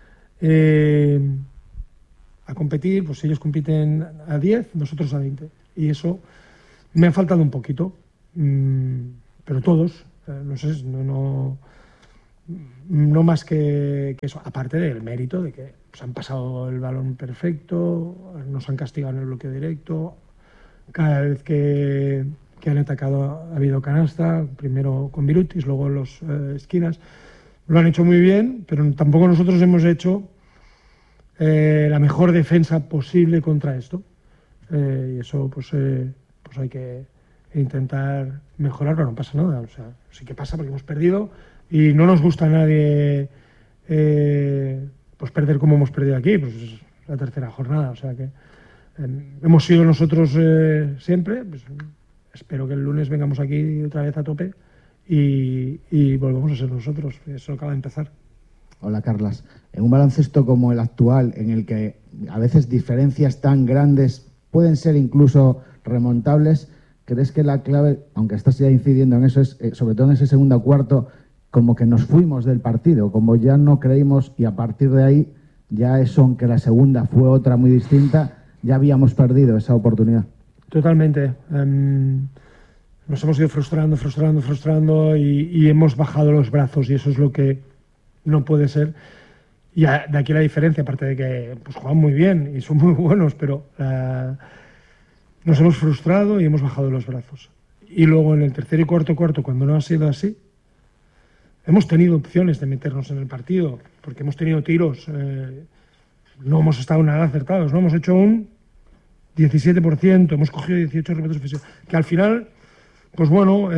a competir, pues ellos compiten a 10, nosotros a 20. Y eso me ha faltado un poquito, pero todos, no sé, no más que eso, aparte del mérito de que pues, han pasado el balón perfecto, nos han castigado en el bloqueo directo, cada vez que han atacado ha habido canasta, primero con Virutis, luego en las esquinas. Lo han hecho muy bien, pero tampoco nosotros hemos hecho la mejor defensa posible contra esto. Y eso pues hay que intentar mejorarlo, no pasa nada. O sea, sí que pasa porque hemos perdido y no nos gusta a nadie pues perder como hemos perdido aquí, pues es la tercera jornada. O sea que hemos sido nosotros siempre. Pues, espero que el lunes vengamos aquí otra vez a tope y volvamos a ser nosotros. Eso acaba de empezar. Hola, Carlas. En un baloncesto como el actual, en el que a veces diferencias tan grandes pueden ser incluso remontables, ¿crees que la clave, aunque estás ya incidiendo en eso, es sobre todo en ese segundo cuarto, como que nos fuimos del partido, como ya no creímos y a partir de ahí, ya eso, aunque la segunda fue otra muy distinta, ya habíamos perdido esa oportunidad? Totalmente. Nos hemos ido frustrando y hemos bajado los brazos y eso es lo que no puede ser. Y de aquí la diferencia, aparte de que pues, juegan muy bien y son muy buenos, pero nos hemos frustrado y hemos bajado los brazos. Y luego en el tercer y cuarto, cuando no ha sido así, hemos tenido opciones de meternos en el partido, porque hemos tenido tiros, no hemos estado nada acertados, no hemos hecho un 17%, hemos cogido 18 rebotes ofensivos, que al final, pues bueno,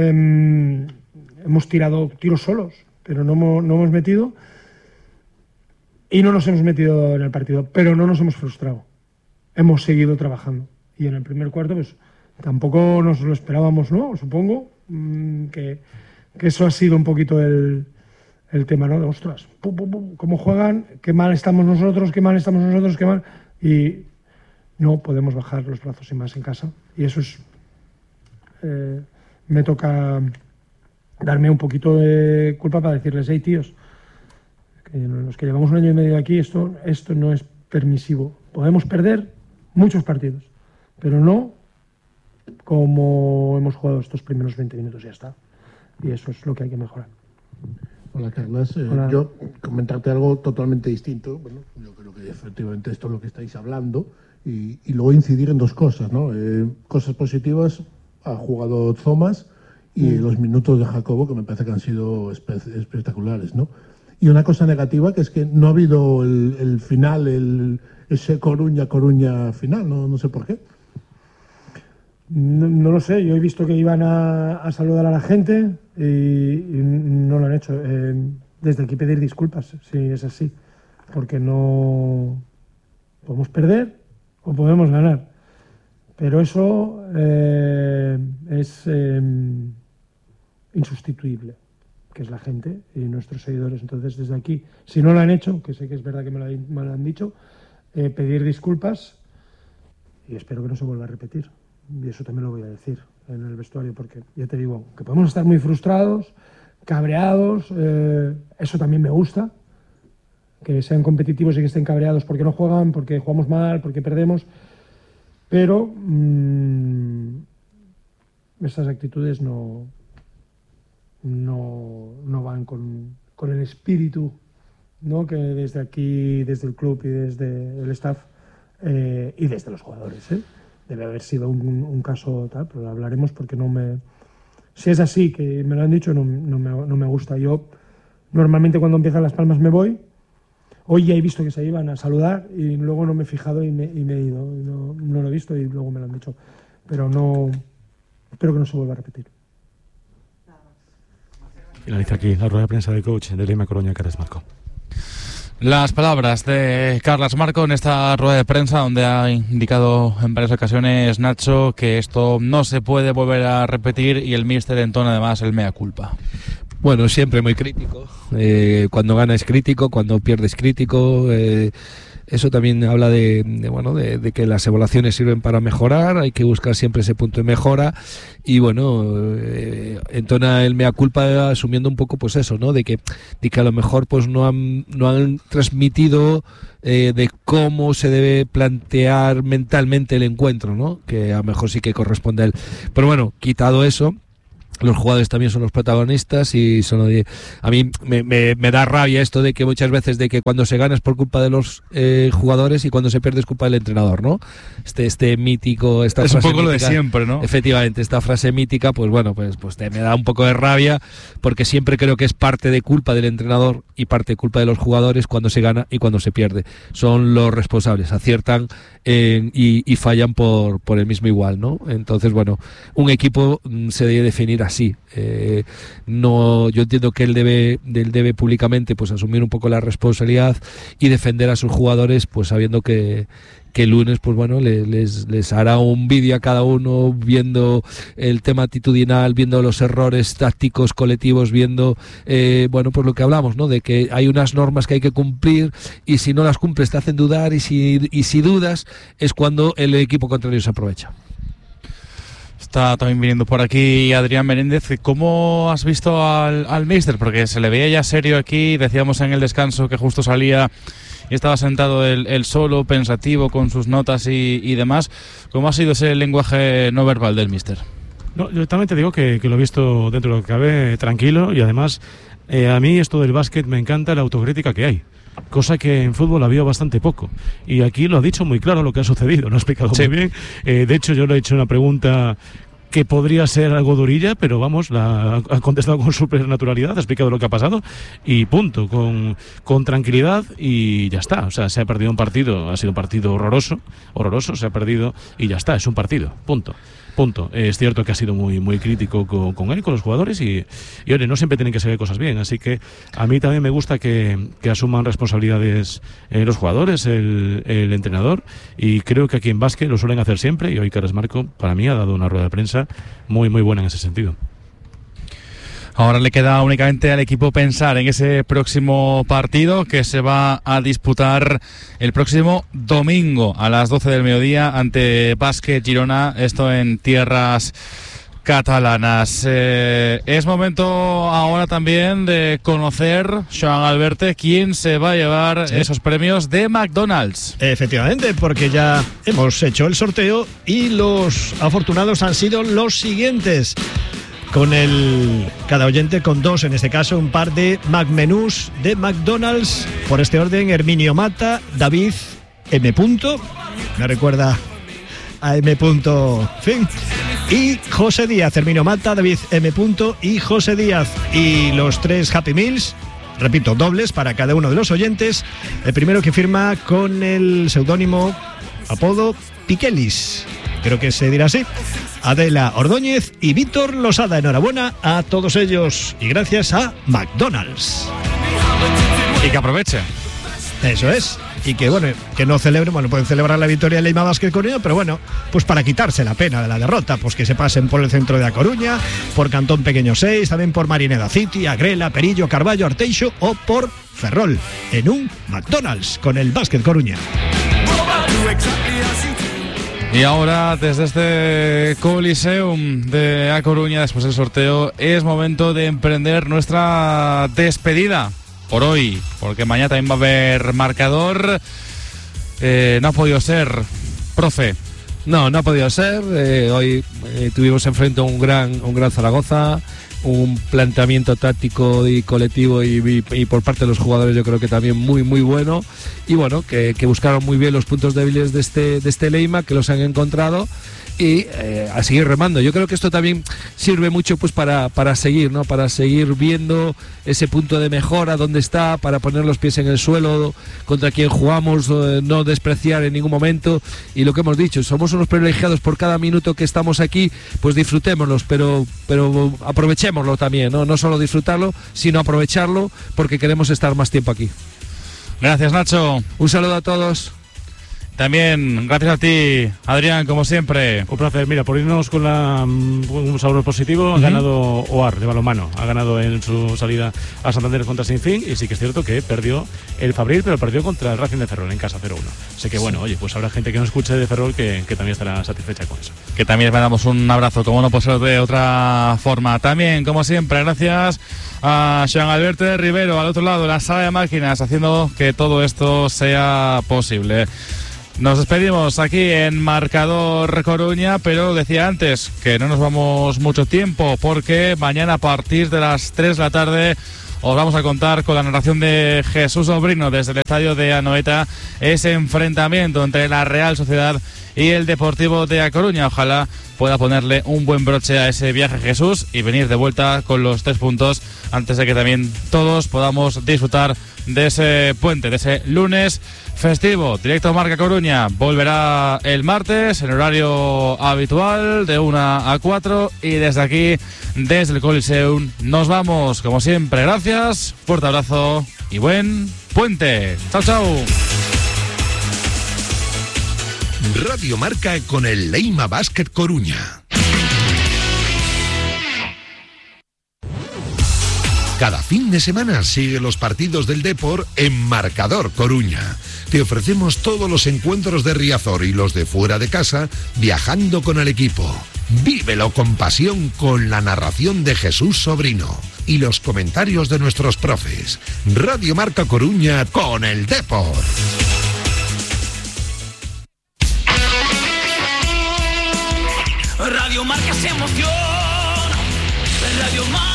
hemos tirado tiros solos, pero no hemos metido. Y no nos hemos metido en el partido, pero no nos hemos frustrado. Hemos seguido trabajando. Y en el primer cuarto, pues tampoco nos lo esperábamos, ¿no? Supongo que eso ha sido un poquito el tema, ¿no? De ostras, cómo juegan, qué mal estamos nosotros, qué mal. Y no podemos bajar los brazos y más en casa. Y eso es... me toca darme un poquito de culpa para decirles, hey, tíos, los que llevamos un año y medio aquí, esto no es permisivo. Podemos perder muchos partidos, pero no como hemos jugado estos primeros 20 minutos y ya está. Y eso es lo que hay que mejorar. Hola, Carlas. Hola. Yo comentarte algo totalmente distinto. Bueno, yo creo que efectivamente esto es lo que estáis hablando y luego incidir en dos cosas, ¿no? Cosas positivas, ha jugado Thomas y los minutos de Jacobo, que me parece que han sido espectaculares, ¿no? Y una cosa negativa, que es que no ha habido el final, ese Coruña final, no sé por qué. No lo sé, yo he visto que iban a saludar a la gente y no lo han hecho. Desde aquí pedir disculpas, si es así, porque no podemos perder o podemos ganar. Pero eso es insustituible, que es la gente y nuestros seguidores. Entonces, desde aquí, si no lo han hecho, que sé que es verdad que me lo han dicho, pedir disculpas y espero que no se vuelva a repetir. Y eso también lo voy a decir en el vestuario, porque ya te digo, que podemos estar muy frustrados, cabreados, eso también me gusta, que sean competitivos y que estén cabreados porque no juegan, porque jugamos mal, porque perdemos, pero esas actitudes no van con el espíritu, ¿no? Que desde aquí, desde el club y desde el staff y desde los jugadores, debe haber sido un caso tal, pero lo hablaremos porque si es así, que me lo han dicho, no me gusta. Yo normalmente cuando empiezan las palmas me voy. Hoy ya he visto que se iban a saludar y luego no me he fijado y me he ido. No lo he visto y luego me lo han dicho, pero espero que no se vuelva a repetir. Finaliza aquí la rueda de prensa del coach de Leima Coruña, Carles Marco. Las palabras de Carles Marco en esta rueda de prensa, donde ha indicado en varias ocasiones Nacho que esto no se puede volver a repetir, y el míster entona además el mea culpa. Bueno, siempre muy crítico. Cuando gana es crítico, cuando pierde es crítico. Eso también habla de que las evaluaciones sirven para mejorar, hay que buscar siempre ese punto de mejora, y bueno, entona el mea culpa asumiendo un poco pues eso, ¿no? De que a lo mejor pues no han transmitido de cómo se debe plantear mentalmente el encuentro, ¿no? Que a lo mejor sí que corresponde a él. Pero bueno, quitado eso, los jugadores también son los protagonistas, y a mí me da rabia esto de que muchas veces de que cuando se gana es por culpa de los jugadores y cuando se pierde es culpa del entrenador, ¿no? Este mítico, esta frase un poco mítica, lo de siempre, ¿no? Efectivamente, esta frase mítica, pues bueno, pues me da un poco de rabia, porque siempre creo que es parte de culpa del entrenador y parte de culpa de los jugadores cuando se gana y cuando se pierde. Son los responsables, aciertan y fallan por el mismo igual, ¿no? Entonces, bueno, un equipo se debe definir así. Yo entiendo que él debe públicamente pues asumir un poco la responsabilidad y defender a sus jugadores, pues sabiendo que el lunes pues bueno les hará un vídeo a cada uno viendo el tema actitudinal, viendo los errores tácticos colectivos, viendo bueno, pues lo que hablamos, ¿no? De que hay unas normas que hay que cumplir, y si no las cumples te hacen dudar, y si dudas es cuando el equipo contrario se aprovecha. Está también viniendo por aquí Adrián Menéndez. ¿Cómo has visto al míster? Porque se le veía ya serio aquí, decíamos en el descanso que justo salía y estaba sentado él solo, pensativo, con sus notas y demás. ¿Cómo ha sido ese lenguaje no verbal del míster? No, yo también te digo que lo he visto dentro de lo que cabe tranquilo, y además a mí esto del básquet me encanta la autocrítica que hay. Cosa que en fútbol ha habido bastante poco, y aquí lo ha dicho muy claro lo que ha sucedido, lo ha explicado muy bien. De hecho, yo le he hecho una pregunta que podría ser algo durilla, pero vamos, ha contestado con súper naturalidad, ha explicado lo que ha pasado y punto, con tranquilidad, y ya está. O sea, se ha perdido un partido, ha sido un partido horroroso, se ha perdido y ya está, es un partido, punto. Es cierto que ha sido muy, muy crítico con él, con los jugadores, y oye, no siempre tienen que salir cosas bien, así que a mí también me gusta que asuman responsabilidades los jugadores, el entrenador, y creo que aquí en básquet lo suelen hacer siempre, y hoy Carles Marco para mí ha dado una rueda de prensa muy, muy buena en ese sentido. Ahora le queda únicamente al equipo pensar en ese próximo partido que se va a disputar el próximo domingo a las 12 del mediodía ante Básquet Girona, esto en tierras catalanas. Es momento ahora también de conocer, Joan Alberte, quién se va a llevar esos premios de McDonald's. Efectivamente, porque ya hemos hecho el sorteo y los afortunados han sido los siguientes. Con cada oyente con dos, en este caso, un par de McMenús de McDonald's. Por este orden, Herminio Mata, David M. Me recuerda a M. Fin. Y José Díaz. Herminio Mata, David M. y José Díaz. Y los tres Happy Meals, repito, dobles para cada uno de los oyentes. El primero que firma con el seudónimo, apodo, Piquelis. Creo que se dirá así. Adela Ordóñez y Víctor Losada. Enhorabuena a todos ellos y gracias a McDonald's. Y que aproveche. Eso es. Y que bueno, que no celebren, bueno, pueden celebrar la victoria de Leima Básquet Coruña, pero bueno, pues para quitarse la pena de la derrota, pues que se pasen por el centro de A Coruña, por Cantón Pequeño 6, también por Marineda City, Agrela, Perillo, Carballo, Arteixo o por Ferrol, en un McDonald's con el Básquet Coruña. Y ahora, desde este Coliseum de A Coruña, después del sorteo, es momento de emprender nuestra despedida por hoy, porque mañana también va a haber marcador. No ha podido ser, profe. No ha podido ser. Hoy tuvimos enfrente a un gran Zaragoza, un planteamiento táctico y colectivo y por parte de los jugadores yo creo que también muy muy bueno, y bueno, que buscaron muy bien los puntos débiles de este Leima, que los han encontrado, y a seguir remando. Yo creo que esto también sirve mucho pues para seguir, ¿no? Para seguir viendo ese punto de mejora donde está, para poner los pies en el suelo contra quien jugamos, no despreciar en ningún momento, y lo que hemos dicho, somos unos privilegiados por cada minuto que estamos aquí, pues disfrutémoslos, pero aprovechémoslo también, no solo disfrutarlo, sino aprovecharlo, porque queremos estar más tiempo aquí. Gracias, Nacho. Un saludo a todos. También gracias a ti, Adrián, como siempre. Un placer. Mira, por irnos con un sabor positivo, ha ganado OAR de balonmano. Ha ganado en su salida a Santander contra Sinfín, y sí que es cierto que perdió el Fabril, pero perdió contra el Racing de Ferrol en casa 0-1. Así que bueno, oye, pues habrá gente que nos escuche de Ferrol que también estará satisfecha con eso. Que también le damos un abrazo, como no puede ser de otra forma. También, como siempre, gracias a Joan Alberto Rivero, al otro lado de la sala de máquinas, haciendo que todo esto sea posible. Nos despedimos aquí en Marcador Coruña, pero decía antes que no nos vamos mucho tiempo, porque mañana a partir de las 3 de la tarde os vamos a contar con la narración de Jesús Sobrino desde el estadio de Anoeta, ese enfrentamiento entre la Real Sociedad y el Deportivo de A Coruña. Ojalá pueda ponerle un buen broche a ese viaje Jesús y venir de vuelta con los 3 puntos antes de que también todos podamos disfrutar de ese puente, de ese lunes festivo. Directo Marca Coruña volverá el martes en horario habitual de 1 a 4, y desde aquí, desde el Coliseum, nos vamos. Como siempre, gracias, fuerte abrazo y buen puente. Chao, chao. Radio Marca con el Leima Basket Coruña. Cada fin de semana sigue los partidos del Depor en Marcador Coruña. Te ofrecemos todos los encuentros de Riazor y los de fuera de casa, viajando con el equipo. Vívelo con pasión con la narración de Jesús Sobrino y los comentarios de nuestros profes. Radio Marca Coruña con el Depor. Radio Marca es emoción. Radio Marca.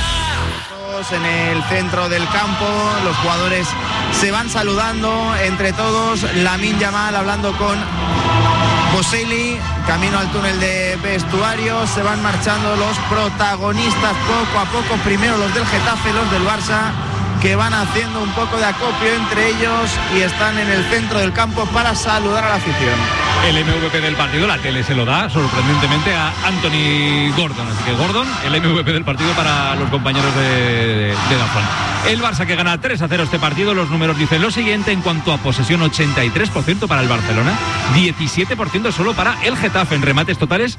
En el centro del campo, los jugadores se van saludando entre todos. Lamine Yamal hablando con Boselli, camino al túnel de vestuarios. Se van marchando los protagonistas poco a poco, primero los del Getafe, los del Barça, que van haciendo un poco de acopio entre ellos y están en el centro del campo para saludar a la afición. El MVP del partido, la tele se lo da sorprendentemente a Anthony Gordon. Así que Gordon, el MVP del partido para los compañeros de Dazón. El Barça que gana 3-0 este partido. Los números dicen lo siguiente: en cuanto a posesión, 83% para el Barcelona, 17% solo para el Getafe. En remates totales,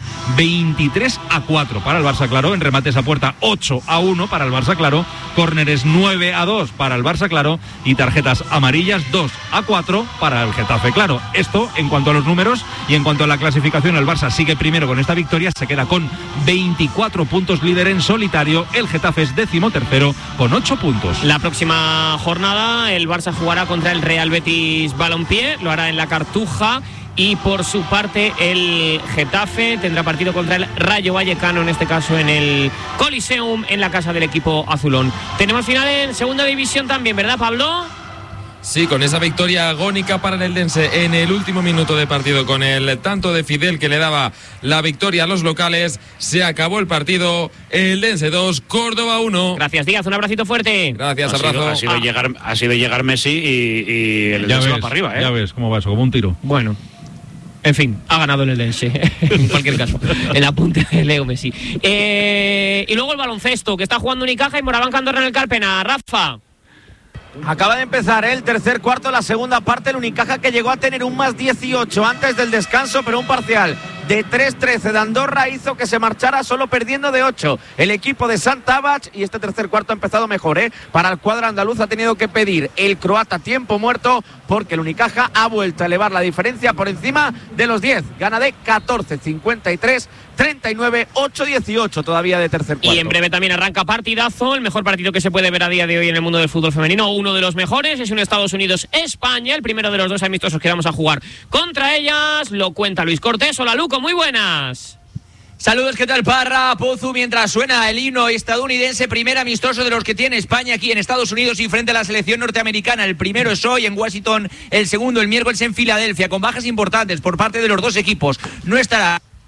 23-4 para el Barça claro. En remates a puerta, 8-1 para el Barça claro. Córneres, 9-2 para el Barça claro. Y tarjetas amarillas, 2-4 para el Getafe claro. Esto en cuanto a los números. Y en cuanto a la clasificación, el Barça sigue primero con esta victoria, se queda con 24 puntos, líder en solitario. El Getafe es 13º con 8 puntos. La próxima jornada el Barça jugará contra el Real Betis Balompié, lo hará en la Cartuja. Y por su parte el Getafe tendrá partido contra el Rayo Vallecano, en este caso en el Coliseum, en la casa del equipo azulón. Tenemos final en segunda división también, ¿verdad, Pablo? Sí, con esa victoria agónica para el Eldense en el último minuto de partido, con el tanto de Fidel que le daba la victoria a los locales, se acabó el partido. Eldense 2, Córdoba 1. Gracias, Díaz, un abracito fuerte. Gracias, abrazo. Ha sido llegar Messi y el Eldense va para arriba, ¿eh? Ya ves cómo va eso, como un tiro. Bueno. En fin, ha ganado el Eldense, en cualquier caso, el apunte de Leo Messi. Y luego el baloncesto, que está jugando Unicaja y Moraván Andorra en el Carpena. Rafa. Acaba de empezar el tercer cuarto, la segunda parte. El Unicaja que llegó a tener un más 18 antes del descanso, pero un parcial de 3-13 de Andorra hizo que se marchara solo perdiendo de 8 el equipo de Santabach. Y este tercer cuarto ha empezado mejor, para el cuadro andaluz. Ha tenido que pedir el croata tiempo muerto, porque el Unicaja ha vuelto a elevar la diferencia por encima de los 10. Gana de 14-53, 39, 8-18 todavía de tercer cuarto. Y en breve también arranca partidazo, el mejor partido que se puede ver a día de hoy en el mundo del fútbol femenino. Uno de los mejores es un Estados Unidos-España, el primero de los dos amistosos que vamos a jugar contra ellas. Lo cuenta Luis Cortés. Hola, Luco, muy buenas. Saludos, ¿qué tal, Parra? Pozu, mientras suena el himno estadounidense, primer amistoso de los que tiene España aquí en Estados Unidos y frente a la selección norteamericana. El primero es hoy en Washington, el segundo el miércoles en Filadelfia, con bajas importantes por parte de los dos equipos. No estará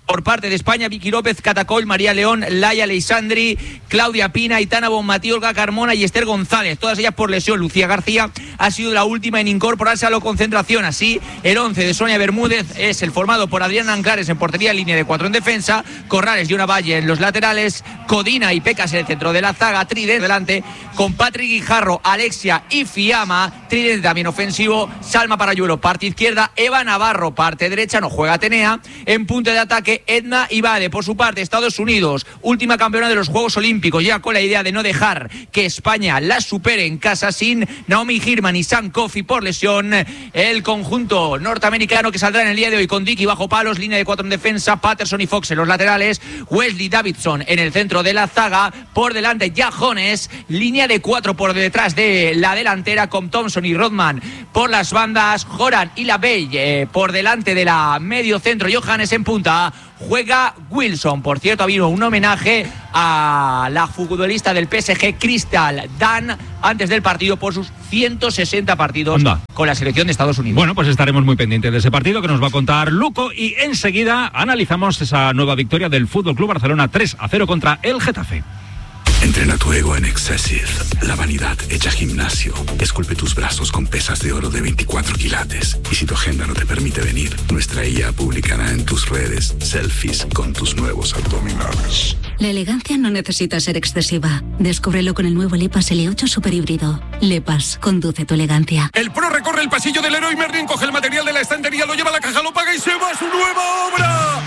Por parte de España, Vicky López, Catacol, María León, Laia Aleixandri, Claudia Pina, Aitana Bonmatí, Olga Carmona y Esther González, todas ellas por lesión. Lucía García ha sido la última en incorporarse a la concentración. Así, el 11 de Sonia Bermúdez es el formado por Adriana Anclares en portería, línea de 4 en defensa, Corrales y Una Valle en los laterales, Codina y Pecas en el centro de la zaga, tridente delante con Patrick Guijarro, Alexia y Fiamma, tridente también ofensivo, Salma Parayuelo, parte izquierda, Eva Navarro, parte derecha, no juega Atenea, en punto de ataque Edna Ibade. Por su parte, Estados Unidos, última campeona de los Juegos Olímpicos, llega con la idea de no dejar que España la supere en casa sin Naomi Girman y Sam Coffey por lesión. El conjunto norteamericano que saldrá en el día de hoy con Dicky bajo palos, línea de 4 en defensa, Patterson y Fox en los laterales, Wesley Davidson en el centro de la zaga, por delante Jajones, línea de 4 por detrás de la delantera con Thompson y Rodman por las bandas, Joran y Labelle por delante de la medio centro, Johannes en punta, juega Wilson. Por cierto, ha habido un homenaje a la futbolista del PSG, Crystal Dunn, antes del partido por sus 160 partidos con la selección de Estados Unidos. Bueno, pues estaremos muy pendientes de ese partido que nos va a contar Luco y enseguida analizamos esa nueva victoria del FC Barcelona 3-0 contra el Getafe. Entrena tu ego en Excessive, la vanidad hecha gimnasio. Esculpe tus brazos con pesas de oro de 24 quilates. Y si tu agenda no te permite venir, nuestra IA publicará en tus redes selfies con tus nuevos abdominales. La elegancia no necesita ser excesiva. Descúbrelo con el nuevo Lepas L8 Super Híbrido. Lepas, conduce tu elegancia. El pro recorre el pasillo del Leroy Merlin, coge el material de la estantería, lo lleva a la caja, lo paga y se va a su nueva obra.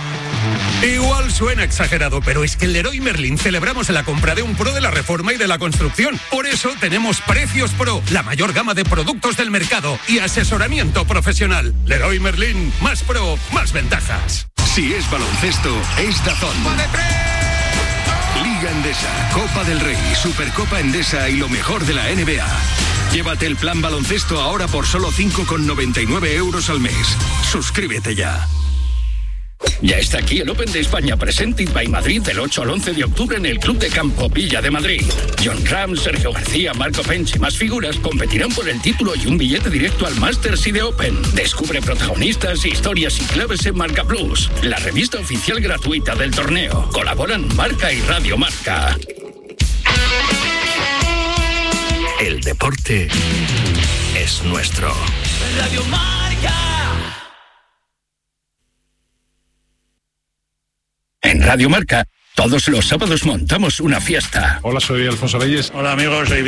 Igual suena exagerado, pero es que en Leroy Merlin celebramos la compra de un pro de la reforma y de la construcción. Por eso tenemos Precios Pro, la mayor gama de productos del mercado y asesoramiento profesional. Leroy Merlin, más pro, más ventajas. Si es baloncesto, es DAZN. Liga Endesa, Copa del Rey, Supercopa Endesa y lo mejor de la NBA. Llévate el plan baloncesto ahora por solo 5,99 euros al mes. Suscríbete ya. Ya está aquí el Open de España Presented by Madrid del 8 al 11 de octubre en el Club de Campo Villa de Madrid. John Ram, Sergio García, Marco Pench y más figuras competirán por el título y un billete directo al Masters y de Open. Descubre protagonistas, historias y claves en Marca Plus, la revista oficial gratuita del torneo. Colaboran Marca y Radio Marca. El deporte es nuestro. Radio Marca. En Radio Marca, todos los sábados montamos una fiesta. Hola, soy Alfonso Reyes. Hola, amigos, soy